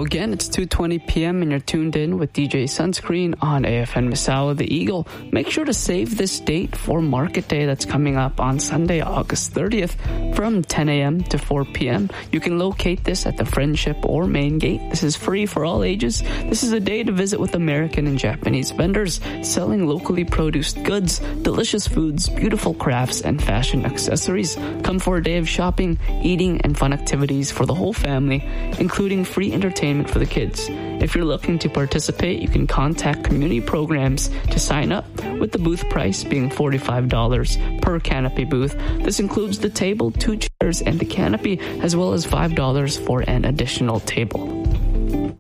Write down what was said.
again, it's 2:20 p.m. and you're tuned in with DJ Sunscreen on AFN Misawa The Eagle. Make sure to save this date for Market Day that's coming up on Sunday, August 30th from 10 a.m. to 4 p.m. You can locate this at the Friendship or Main Gate. This is free for all ages. This is a day to visit with American and Japanese vendors selling locally produced goods, delicious foods, beautiful crafts, and fashion accessories. Come for a day of shopping, eating, and fun activities for the whole family, including free entertainment for the kids. If you're looking to participate, you can contact community programs to sign up, with the booth price being $45 per canopy booth. This includes the table, 2 chairs, and the canopy, as well as $5 for an additional table.